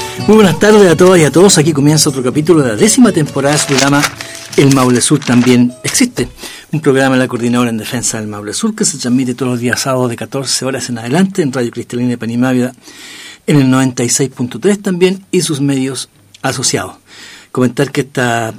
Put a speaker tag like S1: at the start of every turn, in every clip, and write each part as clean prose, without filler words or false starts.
S1: Muy buenas tardes a todas y a todos. Aquí comienza otro capítulo de la 10ª temporada de su programa El Maule Sur también existe. Un programa de la Coordinadora en Defensa del Maule Sur que se transmite todos los días sábados de 14 horas en adelante en Radio Cristalina de Panimávida en el 96.3 también y sus medios asociados. Comentar que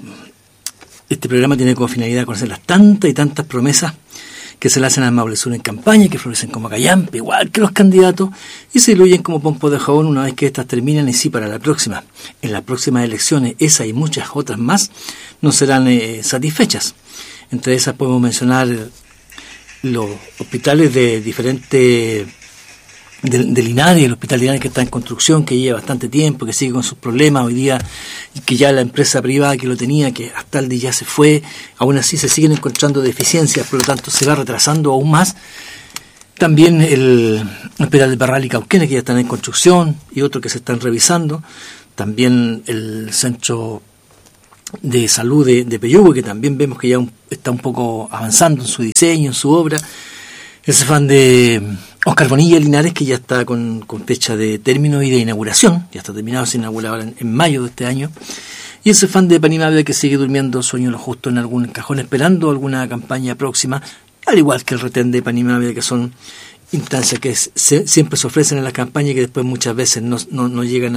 S1: este programa tiene como finalidad conocer las tantas y tantas promesas que se le hacen al Maule Sur en campaña, que florecen como callampa, igual que los candidatos, y se diluyen como pompo de jabón una vez que estas terminan, y sí para la próxima. En las próximas elecciones, esa y muchas otras más no serán satisfechas. Entre esas podemos mencionar los hospitales de diferentes... de Linares, el Hospital Linares que está en construcción, que lleva bastante tiempo, que sigue con sus problemas hoy día, que ya la empresa privada que lo tenía, que hasta el día ya se fue, aún así se siguen encontrando deficiencias, por lo tanto se va retrasando aún más. También el Hospital de Parral y Cauquenes, que ya están en construcción, y otros que se están revisando. También el Centro de Salud de Peyúgue, que también vemos que ya está un poco avanzando en su diseño, en su obra. El CEFAM de Oscar Bonilla Linares, que ya está con fecha de término y de inauguración, ya está terminado, se inaugura ahora en mayo de este año. Y el CEFAM de Panimávida, que sigue durmiendo sueño lo justo en algún cajón, esperando alguna campaña próxima, al igual que el retén de Panimávida, que son instancias que siempre se ofrecen en las campañas y que después muchas veces no llegan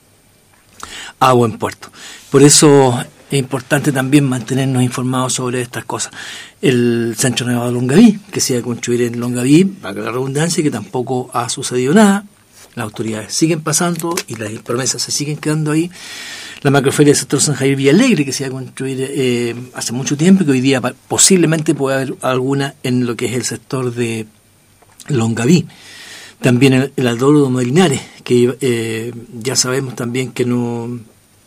S1: a buen puerto. Por eso es importante también mantenernos informados sobre estas cosas. El Centro Nevado de Longaví, que se iba a construir en Longaví, para la redundancia, que tampoco ha sucedido nada. Las autoridades siguen pasando y las promesas se siguen quedando ahí. La macroferia del sector San Javier Villalegre, que se iba a construir hace mucho tiempo y que hoy día posiblemente puede haber alguna en lo que es el sector de Longaví. También el Adólogo de Linares, que ya sabemos también que no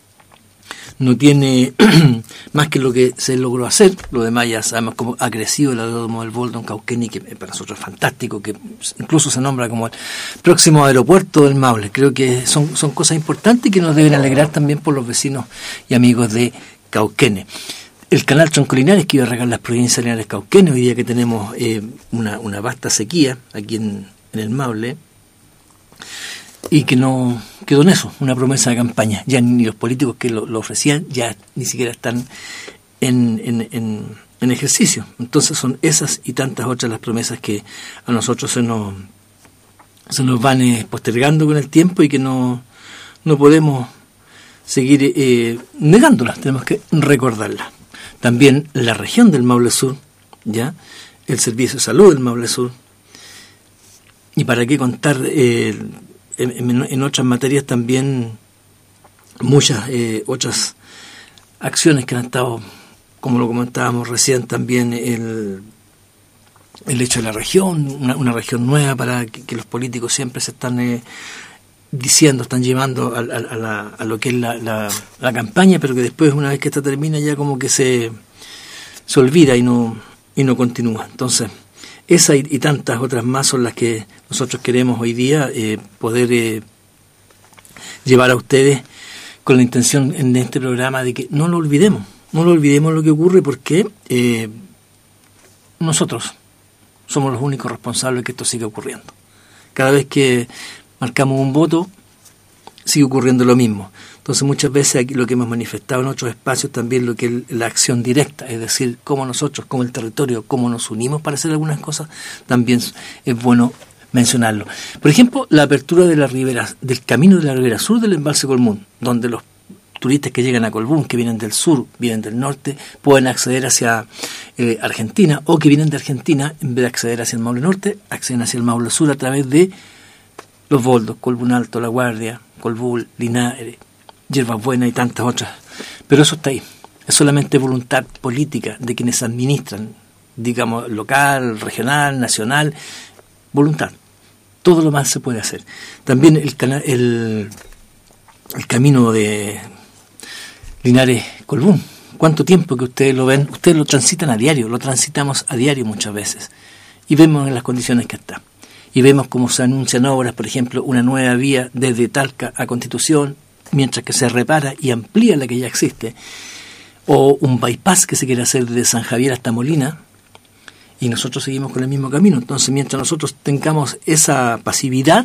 S1: tiene más que lo que se logró hacer. Lo demás ya sabemos cómo ha crecido el aeródromo del Boldón Cauquenes, que para nosotros es fantástico, que incluso se nombra como el próximo aeropuerto del Maule. Creo que son cosas importantes y que nos deben alegrar también por los vecinos y amigos de Cauquenes. El canal Tronco Linares, que iba a regar las provincias de Linares Cauquenes, hoy día que tenemos una vasta sequía aquí en el Maule, y que no quedó en eso, una promesa de campaña. Ya ni los políticos que lo ofrecían ya ni siquiera están en ejercicio. Entonces son esas y tantas otras las promesas que a nosotros se nos van postergando con el tiempo y que no podemos seguir negándolas, tenemos que recordarlas. También la región del Maule Sur, ya el Servicio de Salud del Maule Sur, y para qué contar en otras materias también muchas otras acciones que han estado, como lo comentábamos recién, también el hecho de la región, una región nueva para que los políticos siempre se están diciendo, están llevando a lo que es la campaña, pero que después, una vez que esta termina, ya como que se olvida y no continúa. Entonces, esa y tantas otras más son las que nosotros queremos hoy día poder llevar a ustedes con la intención en este programa de que no lo olvidemos lo que ocurre, porque nosotros somos los únicos responsables de que esto siga ocurriendo. Cada vez que marcamos un voto, sigue ocurriendo lo mismo. Entonces muchas veces aquí lo que hemos manifestado en otros espacios también lo que es la acción directa, es decir, cómo nosotros, como el territorio, cómo nos unimos para hacer algunas cosas, también es bueno mencionarlo. Por ejemplo, la apertura de del camino de la ribera sur del embalse Colbún, donde los turistas que llegan a Colbún, que vienen del sur, vienen del norte, pueden acceder hacia Argentina, o que vienen de Argentina, en vez de acceder hacia el Maule Norte, acceden hacia el Maule Sur a través de Los Boldos, Colbún Alto, La Guardia, Colbún, Linares, Hierbas Buenas y tantas otras. Pero eso está ahí. Es solamente voluntad política de quienes administran, digamos, local, regional, nacional, voluntad. Todo lo más se puede hacer. También el camino de Linares Colbún. ¿Cuánto tiempo que ustedes lo ven? Ustedes lo transitan a diario, lo transitamos a diario muchas veces. Y vemos en las condiciones que está. Y vemos cómo se anuncian obras, por ejemplo, una nueva vía desde Talca a Constitución, mientras que se repara y amplía la que ya existe, o un bypass que se quiere hacer desde San Javier hasta Molina, y nosotros seguimos con el mismo camino. Entonces, mientras nosotros tengamos esa pasividad,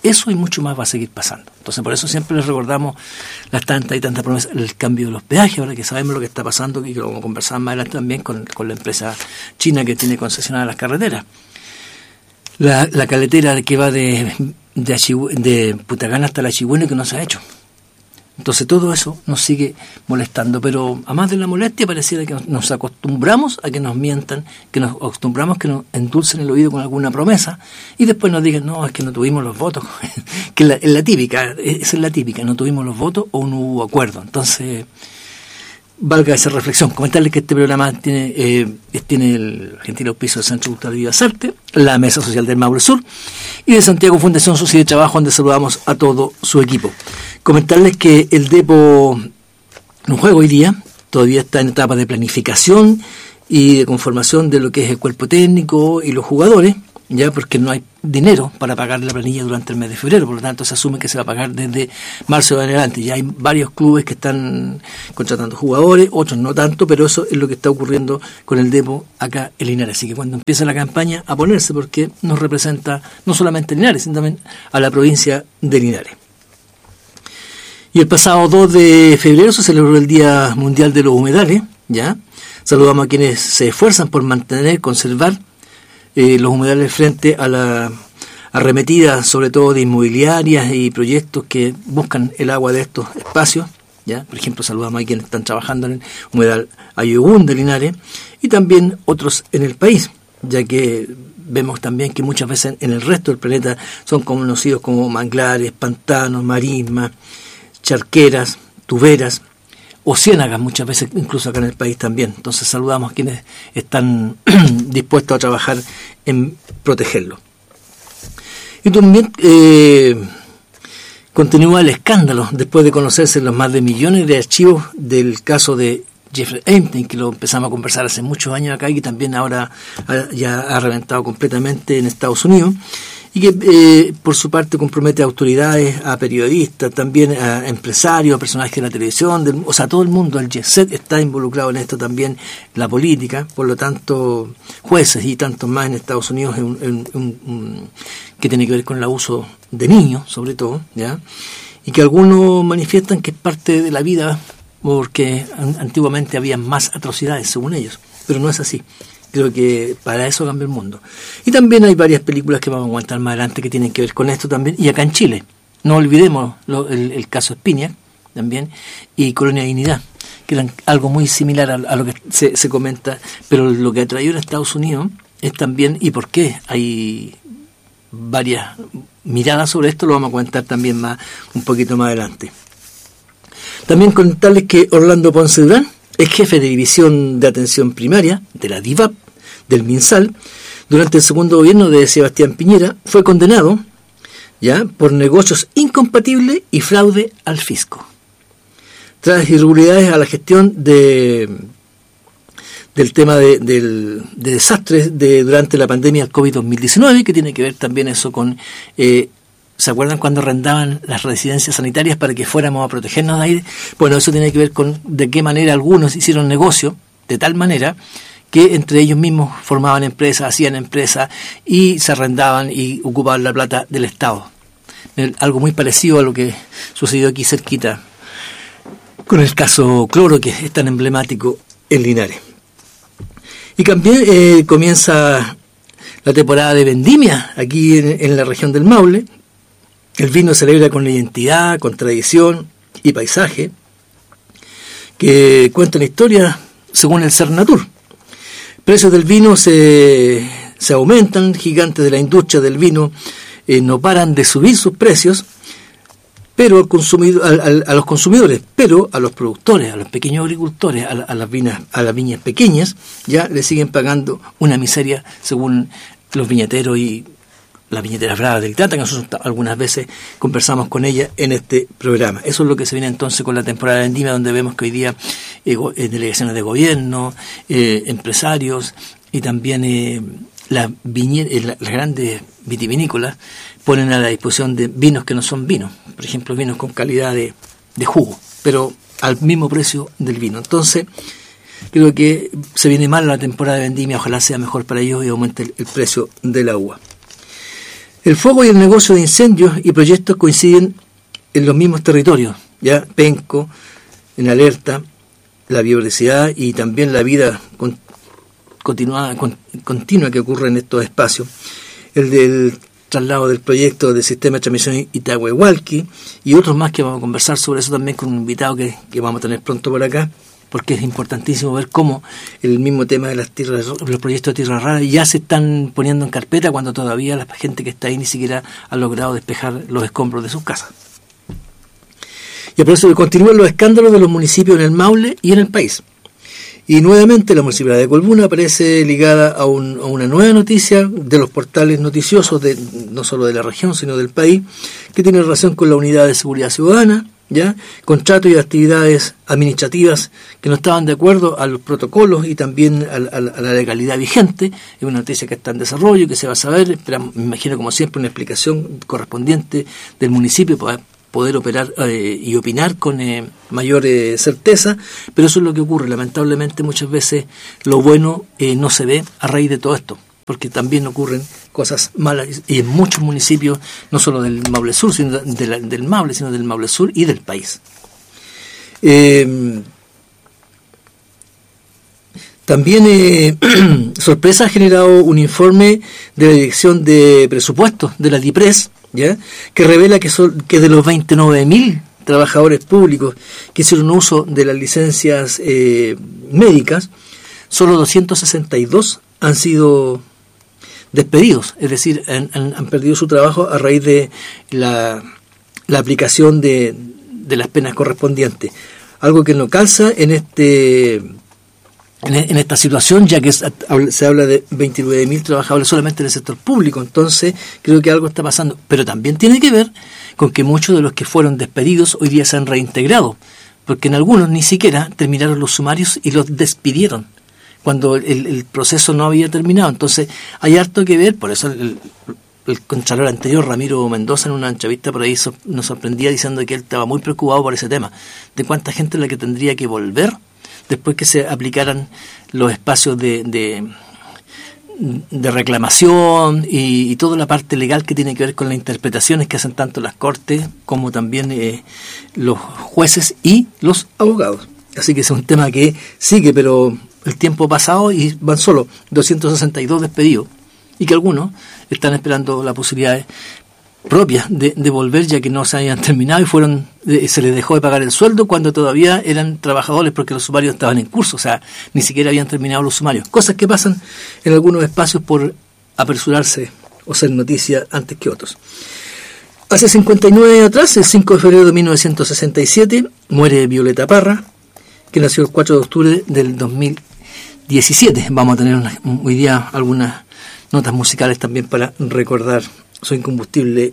S1: Eso y mucho más va a seguir pasando. Entonces, por eso siempre les recordamos las tantas y tantas promesas, el cambio de los peajes, ahora que sabemos lo que está pasando, y que lo vamos a conversar más adelante también con la empresa china que tiene concesionadas las carreteras. La carretera que va de Putagana hasta La Chigüeno, que no se ha hecho. Entonces todo eso nos sigue molestando, pero a más de la molestia pareciera que nos acostumbramos a que nos mientan, que nos acostumbramos que nos endulcen el oído con alguna promesa y después nos digan, no, es que no tuvimos los votos, que esa es la típica, no tuvimos los votos o no hubo acuerdo. Entonces, valga esa reflexión. Comentarles que este programa tiene el gentil auspicio del Centro Cultural de Vivas Artes, la Mesa Social del Maule Sur y de Santiago Fundación Sociedad de Trabajo, donde saludamos a todo su equipo. Comentarles que el Depo no juega hoy día, todavía está en etapa de planificación y de conformación de lo que es el cuerpo técnico y los jugadores, ya porque no hay dinero para pagar la planilla durante el mes de febrero, por lo tanto se asume que se va a pagar desde marzo en adelante. Ya hay varios clubes que están contratando jugadores, otros no tanto, pero eso es lo que está ocurriendo con el Depo acá en Linares. Así que cuando empiece la campaña a ponerse, porque nos representa no solamente Linares, sino también a la provincia de Linares. Y el pasado 2 de febrero se celebró el Día Mundial de los Humedales, ¿ya? Saludamos a quienes se esfuerzan por mantener, conservar los humedales frente a la arremetida, sobre todo de inmobiliarias y proyectos que buscan el agua de estos espacios, ¿ya? Por ejemplo, saludamos a quienes están trabajando en el humedal Ayohún de Linares y también otros en el país, ya que vemos también que muchas veces en el resto del planeta son conocidos como manglares, pantanos, marismas, charqueras, tuberas o ciénagas, muchas veces incluso acá en el país también. Entonces saludamos a quienes están dispuestos a trabajar en protegerlo. Y también continúa el escándalo después de conocerse los más de millones de archivos del caso de Jeffrey Epstein, que lo empezamos a conversar hace muchos años acá y que también ahora ya ha reventado completamente en Estados Unidos. Y que por su parte compromete a autoridades, a periodistas, también a empresarios, a personajes de la televisión, o sea, todo el mundo, el jet set está involucrado en esto también, la política, por lo tanto, jueces y tantos más en Estados Unidos, que tiene que ver con el abuso de niños, sobre todo, ¿ya? Y que algunos manifiestan que es parte de la vida, porque antiguamente había más atrocidades, según ellos, pero no es así. Creo que para eso cambia el mundo. Y también hay varias películas que vamos a aguantar más adelante que tienen que ver con esto también. Y acá en Chile, no olvidemos el caso Espinac también y Colonia Dignidad, que eran algo muy similar a lo que se comenta. Pero lo que ha traído en Estados Unidos es también, y por qué hay varias miradas sobre esto, lo vamos a comentar también un poquito más adelante. También contarles que Orlando Ponce Durán es jefe de división de atención primaria de la DIVAP del MinSal. Durante el segundo gobierno de Sebastián Piñera fue condenado ya por negocios incompatibles y fraude al fisco. Tras irregularidades a la gestión del tema de desastres durante la pandemia del COVID-2019, que tiene que ver también eso con... ¿se acuerdan cuando arrendaban las residencias sanitarias para que fuéramos a protegernos de ahí? Bueno, eso tiene que ver con de qué manera algunos hicieron negocio, de tal manera que entre ellos mismos formaban empresas, hacían empresas y se arrendaban y ocupaban la plata del Estado. Algo muy parecido a lo que sucedió aquí cerquita con el caso Cloro, que es tan emblemático en Linares. Y también comienza la temporada de vendimia aquí en la región del Maule. El vino se celebra con identidad, con tradición y paisaje, que cuentan historias según el Cernatur. Precios del vino se aumentan, gigantes de la industria del vino no paran de subir sus precios, pero a los consumidores, pero a los productores, a los pequeños agricultores, a las viñas pequeñas, ya le siguen pagando una miseria según los viñeteros y las viñeteras bravas del Tata, que nosotros algunas veces conversamos con ella en este programa. Eso es lo que se viene entonces con la temporada de vendimia, donde vemos que hoy día delegaciones de gobierno, empresarios y también las grandes vitivinícolas ponen a la disposición de vinos que no son vinos, por ejemplo vinos con calidad de jugo, pero al mismo precio del vino. Entonces creo que se viene mal la temporada de vendimia, ojalá sea mejor para ellos y aumente el precio del agua. El fuego y el negocio de incendios y proyectos coinciden en los mismos territorios, ya Penco, en alerta, la biodiversidad y también la vida continua que ocurre en estos espacios. El del traslado del proyecto del sistema de transmisión Itahuehualqui y otros más que vamos a conversar sobre eso también con un invitado que vamos a tener pronto por acá, porque es importantísimo ver cómo el mismo tema de las tierras, los proyectos de tierras raras ya se están poniendo en carpeta cuando todavía la gente que está ahí ni siquiera ha logrado despejar los escombros de sus casas. Y por eso continúan los escándalos de los municipios en el Maule y en el país. Y nuevamente la municipalidad de Colbún aparece ligada a una nueva noticia de los portales noticiosos, no solo de la región, sino del país, que tiene relación con la unidad de seguridad ciudadana, ¿ya? Contratos y actividades administrativas que no estaban de acuerdo a los protocolos y también a la legalidad vigente. Es una noticia que está en desarrollo, que se va a saber, pero me imagino como siempre una explicación correspondiente del municipio para poder operar y opinar con mayor certeza, pero eso es lo que ocurre. Lamentablemente muchas veces lo bueno no se ve a raíz de todo esto, porque también ocurren cosas malas y en muchos municipios, no solo del Maule Sur, sino del Maule, sino del Maule Sur y del país. También sorpresa ha generado un informe de la Dirección de Presupuestos de la DIPRES, ¿ya? Que revela que de los 29.000 trabajadores públicos que hicieron uso de las licencias médicas, solo 262 han sido despedidos, es decir, han perdido su trabajo a raíz de la aplicación de las penas correspondientes. Algo que no calza en esta situación, ya que se habla de 29.000 trabajadores solamente en el sector público. Entonces creo que algo está pasando, pero también tiene que ver con que muchos de los que fueron despedidos hoy día se han reintegrado, porque en algunos ni siquiera terminaron los sumarios y los despidieron cuando el proceso no había terminado. Entonces hay harto que ver. Por eso el contralor anterior, Ramiro Mendoza, en una entrevista por ahí nos sorprendía diciendo que él estaba muy preocupado por ese tema, de cuánta gente es la que tendría que volver después que se aplicaran los espacios de reclamación y toda la parte legal que tiene que ver con las interpretaciones que hacen tanto las cortes como también los jueces y los abogados. Así que es un tema que sigue, pero el tiempo ha pasado y van solo 262 despedidos y que algunos están esperando la posibilidad propias de volver, ya que no se habían terminado y se les dejó de pagar el sueldo cuando todavía eran trabajadores, porque los sumarios estaban en curso, o sea, ni siquiera habían terminado los sumarios. Cosas que pasan en algunos espacios por apresurarse o ser noticia antes que otros. Hace 59 años atrás, el 5 de febrero de 1967, muere Violeta Parra, que nació el 4 de octubre del 2017. Vamos a tener hoy día algunas notas musicales también para recordar su incombustible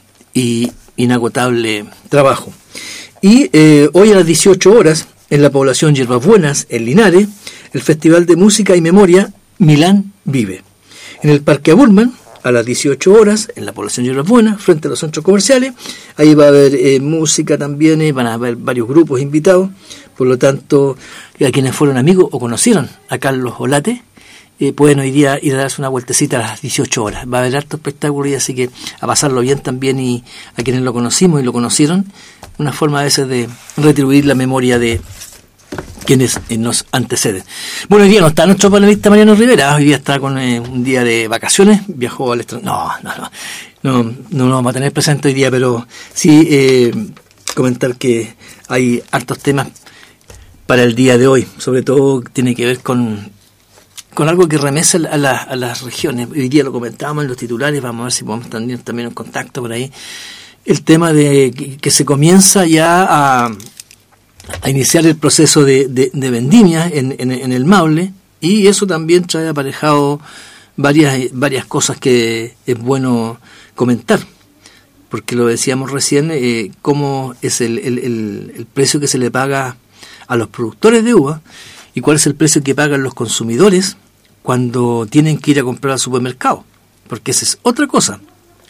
S1: y inagotable trabajo. Y hoy a las 18 horas, en la población Hierbas Buenas, en Linares, el Festival de Música y Memoria Milán Vive. En el Parque Aburman, a las 18 horas, en la población Hierbas Buenas, frente a los centros comerciales, ahí va a haber música también, van a haber varios grupos invitados. Por lo tanto, a quienes fueron amigos o conocieron a Carlos Olate, pueden hoy día ir a darse una vueltecita a las 18 horas. Va a haber harto espectáculo y así que a pasarlo bien también, y a quienes lo conocimos y lo conocieron, una forma a veces de retribuir la memoria de quienes nos anteceden. Bueno, hoy día no está nuestro panelista Mariano Rivera, hoy día está con un día de vacaciones, viajó al extranjero. No lo vamos a tener presente hoy día, pero sí comentar que hay hartos temas para el día de hoy, sobre todo tiene que ver con algo que remesa a las regiones. Hoy día lo comentábamos en los titulares, vamos a ver si podemos tener también un contacto por ahí. El tema de que se comienza ya a iniciar el proceso de vendimia en el Maule, y eso también trae aparejado varias cosas que es bueno comentar, porque lo decíamos recién, cómo es el precio que se le paga a los productores de uva y cuál es el precio que pagan los consumidores cuando tienen que ir a comprar al supermercado, porque esa es otra cosa,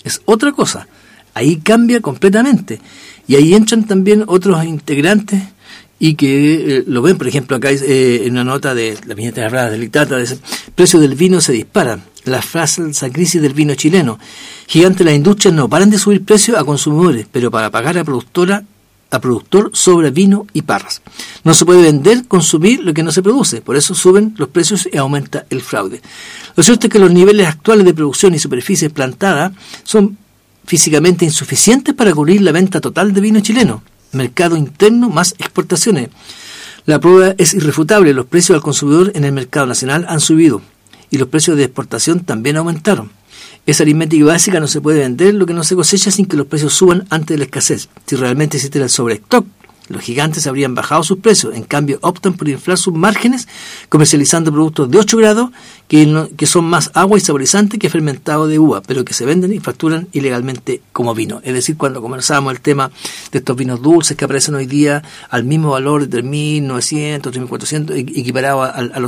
S1: ahí cambia completamente, y ahí entran también otros integrantes y que lo ven. Por ejemplo, acá en una nota de la viñeta de Radas del Itata, el precio del vino se dispara, la falsa crisis del vino chileno. Gigantes las industrias no paran de subir precios a consumidores, pero para pagar a productor sobra vino y parras. No se puede vender, consumir lo que no se produce, por eso suben los precios y aumenta el fraude. Lo cierto es que los niveles actuales de producción y superficies plantadas son físicamente insuficientes para cubrir la venta total de vino chileno, mercado interno más exportaciones. La prueba es irrefutable, los precios al consumidor en el mercado nacional han subido y los precios de exportación también aumentaron. Esa aritmética básica: no se puede vender lo que no se cosecha sin que los precios suban antes de la escasez. Si realmente existiera el sobrestock, los gigantes habrían bajado sus precios. En cambio, optan por inflar sus márgenes comercializando productos de 8 grados que son más agua y saborizantes que fermentado de uva, pero que se venden y facturan ilegalmente como vino. Es decir, cuando conversábamos el tema de estos vinos dulces que aparecen hoy día al mismo valor de 3.900, 3.400, equiparado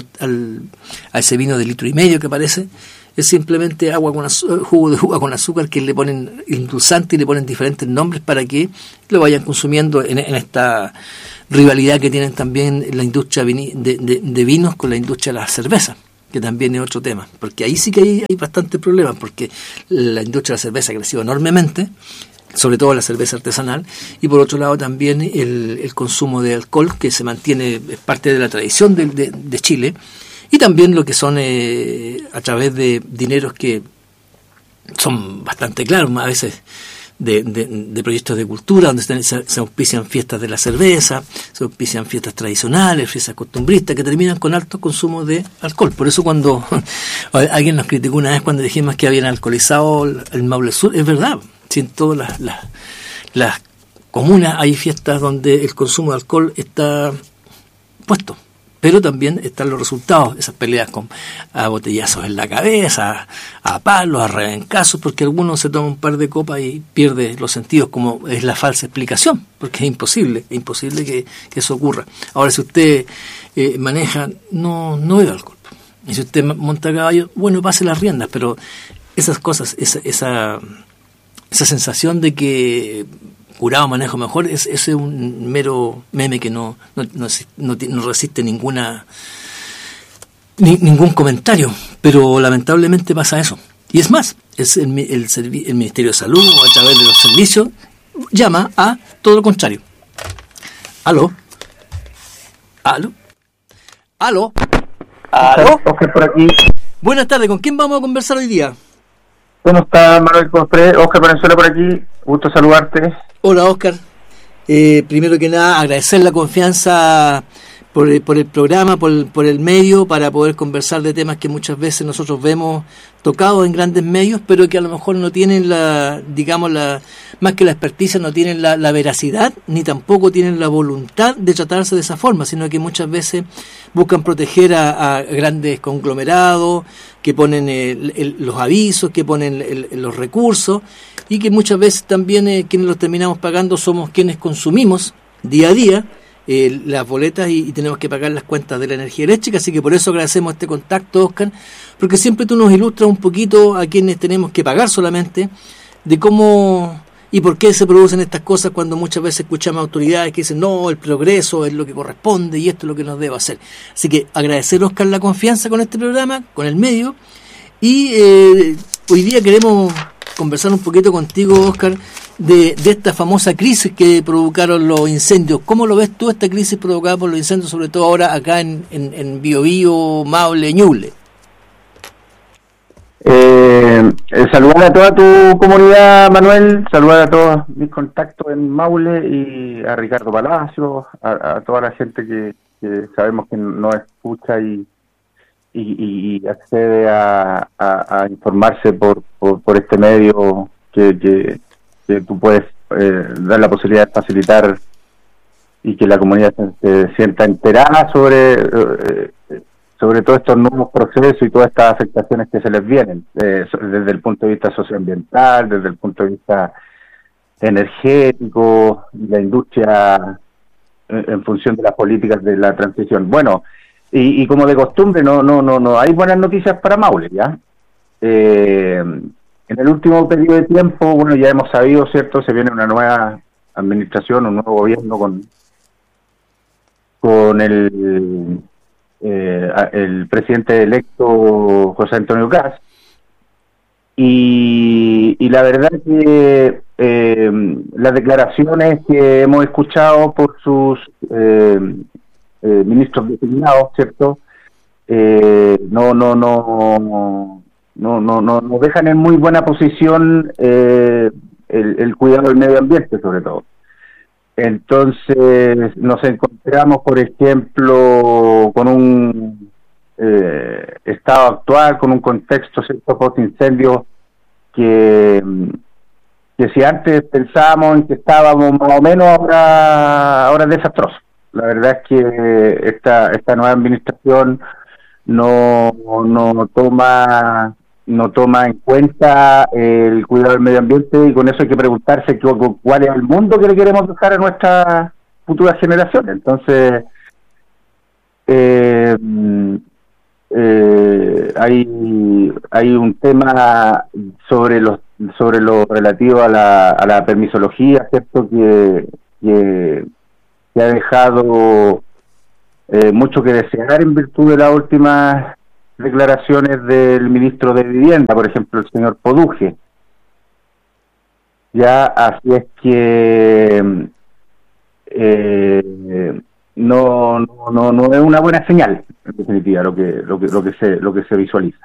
S1: a ese vino de 1,5 litros que aparece, es simplemente agua con jugo de uva con azúcar que le ponen endulzante y le ponen diferentes nombres para que lo vayan consumiendo en esta rivalidad que tienen también la industria de vinos con la industria de la cerveza, que también es otro tema, porque ahí sí que hay bastantes problemas, porque la industria de la cerveza ha crecido enormemente, sobre todo la cerveza artesanal, y por otro lado también el consumo de alcohol, que se mantiene, es parte de la tradición de Chile, y también lo que son a través de dineros que son bastante claros, a veces de proyectos de cultura, donde se auspician fiestas de la cerveza, se auspician fiestas tradicionales, fiestas costumbristas, que terminan con alto consumo de alcohol. Por eso cuando alguien nos criticó una vez cuando dijimos que habían alcoholizado el Maule Sur, es verdad, si en todas las comunas hay fiestas donde el consumo de alcohol está puesto. Pero también están los resultados, esas peleas a botellazos en la cabeza, a palos, a rebencazos, porque alguno se toma un par de copas y pierde los sentidos, como es la falsa explicación, porque es imposible que eso ocurra. Ahora, si usted maneja, no bebe alcohol. Y si usted monta a caballo, bueno, pase las riendas, pero esas cosas, esa sensación de que curado manejo mejor, ese es un mero meme que no resiste ningún comentario, pero lamentablemente pasa eso. Y es más, es el Ministerio de Salud, a través de los servicios, llama a todo lo contrario. ¿Aló?
S2: Oscar por aquí.
S1: Buenas tardes, ¿con quién vamos a conversar hoy día?
S2: ¿Cómo está Manuel Cofré? Oscar Valenzuela por aquí, gusto saludarte.
S1: Hola, Oscar. Primero que nada, agradecer la confianza por el programa, por el medio, para poder conversar de temas que muchas veces nosotros vemos tocados en grandes medios, pero que a lo mejor no tienen más que la experticia, no tienen la veracidad, ni tampoco tienen la voluntad de tratarse de esa forma, sino que muchas veces buscan proteger a grandes conglomerados, que ponen los avisos, que ponen los recursos, y que muchas veces también quienes los terminamos pagando somos quienes consumimos día a día las boletas y tenemos que pagar las cuentas de la energía eléctrica. Así que por eso agradecemos este contacto, Oscar, porque siempre tú nos ilustras un poquito a quienes tenemos que pagar solamente, de cómo y por qué se producen estas cosas, cuando muchas veces escuchamos autoridades que dicen no, el progreso es lo que corresponde y esto es lo que nos debe hacer. Así que agradecer, Oscar, la confianza con este programa, con el medio, y hoy día queremos conversar un poquito contigo, Oscar, de esta famosa crisis que provocaron los incendios. ¿Cómo lo ves tú, esta crisis provocada por los incendios, sobre todo ahora acá en Biobío, Maule, Ñuble?
S2: Saludar a toda tu comunidad, Manuel, saludar a todos mis contactos en Maule y a Ricardo Palacio, a toda la gente que sabemos que nos escucha y accede a informarse por este medio que tú puedes dar la posibilidad de facilitar y que la comunidad se sienta enterada sobre todos estos nuevos procesos y todas estas afectaciones que se les vienen, desde el punto de vista socioambiental, desde el punto de vista energético, la industria en función de las políticas de la transición. Bueno, y como de costumbre, no hay buenas noticias para Maule, ¿ya? En el último periodo de tiempo, bueno, ya hemos sabido, ¿cierto? Se viene una nueva administración, un nuevo gobierno con el presidente electo José Antonio Kast, y la verdad que las declaraciones que hemos escuchado por sus ministros designados, ¿cierto? No dejan en muy buena posición el cuidado del medio ambiente, sobre todo. Entonces nos encontramos, por ejemplo, con un estado actual, con un contexto, ¿cierto?, post-incendio, que si antes pensábamos en que estábamos más o menos, ahora es desastroso. La verdad es que esta nueva administración no toma en cuenta el cuidado del medio ambiente, y con eso hay que preguntarse cuál es el mundo que le queremos dejar a nuestras futuras generaciones. Entonces hay un tema sobre lo relativo a la permisología, ¿cierto?, que ha dejado mucho que desear en virtud de las últimas declaraciones del ministro de Vivienda, por ejemplo, el señor Poduje. Ya, así es que no es una buena señal, en definitiva, lo que se visualiza.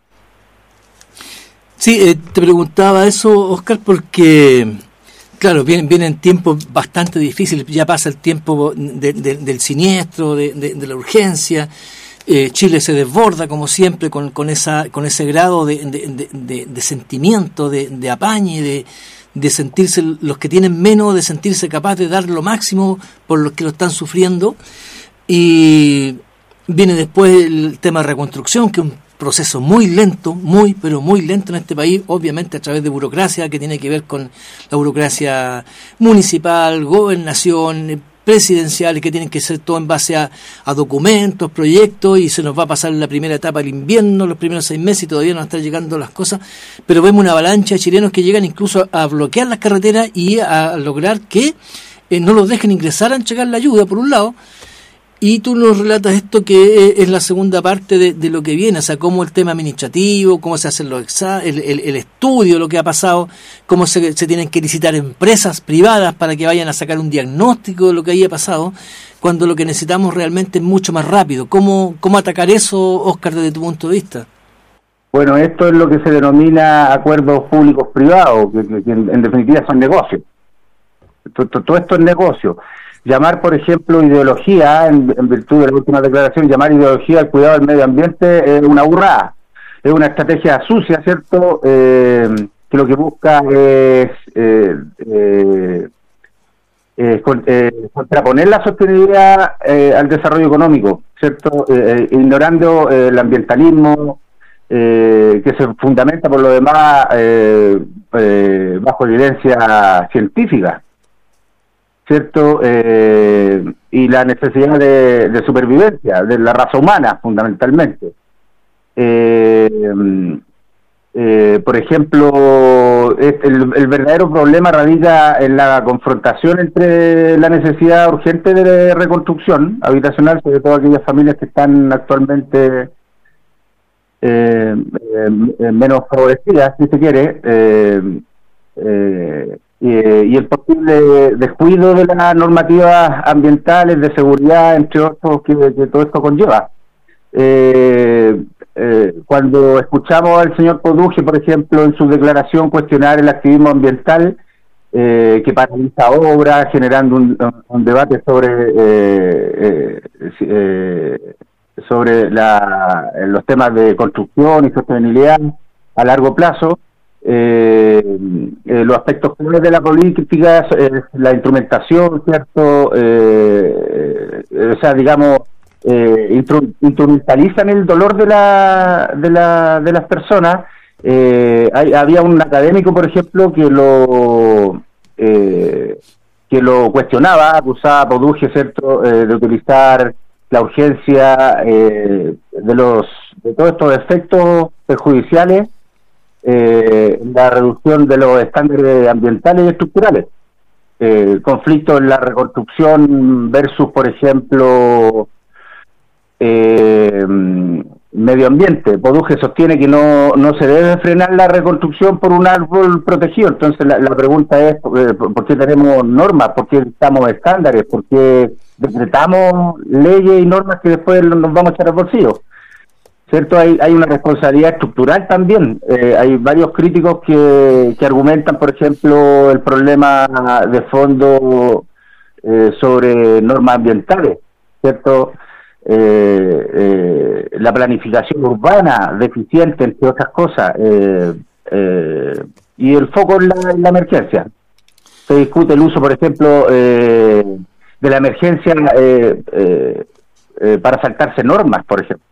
S1: Sí, te preguntaba eso, Oscar, porque claro, vienen tiempos bastante difíciles. Ya pasa el tiempo del siniestro, de la urgencia. Chile se desborda, como siempre, con ese grado de sentimiento, de apañe, de sentirse, los que tienen menos, de sentirse capaz de dar lo máximo por los que lo están sufriendo. Y viene después el tema de reconstrucción, que es un proceso muy lento, pero muy lento en este país, obviamente a través de burocracia que tiene que ver con la burocracia municipal, gobernación, presidenciales, que tienen que ser todo en base a documentos, proyectos, y se nos va a pasar la primera etapa del invierno, los primeros 6 meses, y todavía no están llegando las cosas, pero vemos una avalancha de chilenos que llegan incluso a bloquear las carreteras y a lograr que no los dejen ingresar a entregar la ayuda, por un lado. Y tú nos relatas esto, que es la segunda parte de lo que viene, o sea, cómo el tema administrativo, cómo se hacen los exámenes, el estudio, lo que ha pasado, cómo se tienen que licitar empresas privadas para que vayan a sacar un diagnóstico de lo que haya pasado, cuando lo que necesitamos realmente es mucho más rápido. ¿Cómo atacar eso, Oscar, desde tu punto de vista?
S2: Bueno, esto es lo que se denomina acuerdos públicos-privados, que en definitiva son negocios. Todo esto es negocio. Llamar, por ejemplo, ideología, en virtud de la última declaración, llamar ideología al cuidado del medio ambiente es una burrada, es una estrategia sucia, ¿cierto?, que lo que busca es contraponer la sostenibilidad al desarrollo económico, ¿cierto?, ignorando el ambientalismo, que se fundamenta por lo demás bajo evidencia científica, ¿cierto? Y la necesidad de supervivencia de la raza humana, fundamentalmente. Por ejemplo, el verdadero problema radica en la confrontación entre la necesidad urgente de reconstrucción habitacional, sobre todo aquellas familias que están actualmente menos favorecidas, si se quiere, y el posible descuido de las normativas ambientales, de seguridad, entre otros, que todo esto conlleva. Cuando escuchamos al señor Poduje, por ejemplo, en su declaración cuestionar el activismo ambiental, que paraliza obras, generando un debate sobre los temas de construcción y sostenibilidad a largo plazo, los aspectos claves de la política, la instrumentación, ¿cierto? O sea, digamos, instrumentalizan el dolor de las personas. Había un académico, por ejemplo, que lo cuestionaba, acusaba a Poduje, ¿cierto?, de utilizar la urgencia de todos estos efectos perjudiciales, la reducción de los estándares ambientales y estructurales, conflicto en la reconstrucción versus, por ejemplo, medio ambiente. Poduje sostiene que no se debe frenar la reconstrucción por un árbol protegido. Entonces la pregunta es, ¿por qué tenemos normas? ¿Por qué dictamos estándares? ¿Por qué decretamos leyes y normas que después nos vamos a echar al bolsillo? ¿Cierto? Hay una responsabilidad estructural también. Hay varios críticos que argumentan, por ejemplo, el problema de fondo sobre normas ambientales, ¿cierto? La planificación urbana deficiente, entre otras cosas, y el foco en la emergencia. Se discute el uso, por ejemplo, de la emergencia para saltarse normas, por ejemplo.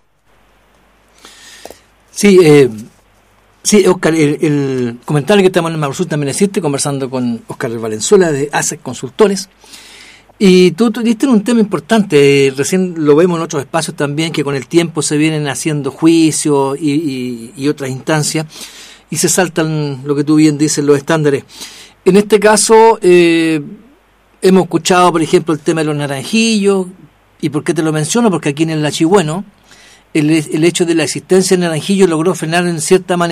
S1: Sí, Óscar, el comentario que estamos en el Maulesur también existe, conversando con Óscar Valenzuela de ASEC Consultores. Y tú diste un tema importante, recién lo vemos en otros espacios también, que con el tiempo se vienen haciendo juicios y otras instancias, y se saltan, lo que tú bien dices, los estándares. En este caso, hemos escuchado, por ejemplo, el tema de los naranjillos, y ¿por qué te lo menciono? Porque aquí en el Lachigüeno, el hecho de la existencia del naranjillo logró frenar en cierta manera